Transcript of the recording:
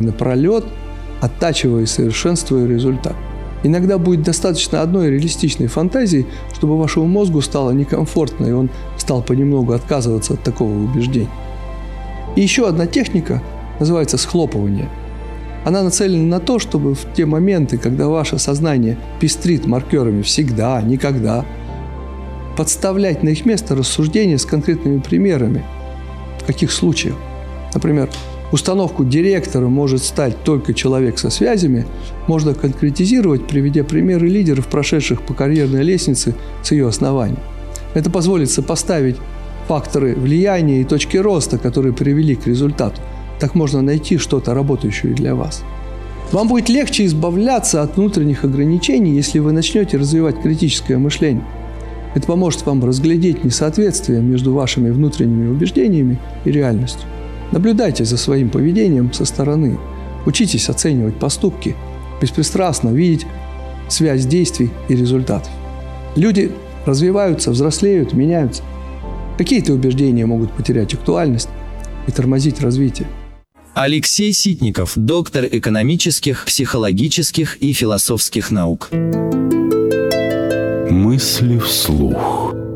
напролет, оттачивая и совершенствуя результат. Иногда будет достаточно одной реалистичной фантазии, чтобы вашему мозгу стало некомфортно, и он стал понемногу отказываться от такого убеждения. И еще одна техника называется схлопывание. Она нацелена на то, чтобы в те моменты, когда ваше сознание пестрит маркерами «всегда», «никогда», подставлять на их место рассуждения с конкретными примерами. В каких случаях? Например, установку директора может стать только человек со связями, можно конкретизировать, приведя примеры лидеров, прошедших по карьерной лестнице с ее основанием. Это позволит сопоставить факторы влияния и точки роста, которые привели к результату. Так можно найти что-то, работающее для вас. Вам будет легче избавляться от внутренних ограничений, если вы начнете развивать критическое мышление. Это поможет вам разглядеть несоответствие между вашими внутренними убеждениями и реальностью. Наблюдайте за своим поведением со стороны. Учитесь оценивать поступки, беспристрастно видеть связь действий и результатов. Люди развиваются, взрослеют, меняются. Какие-то убеждения могут потерять актуальность и тормозить развитие. Алексей Ситников, доктор экономических, психологических и философских наук. Мысли вслух.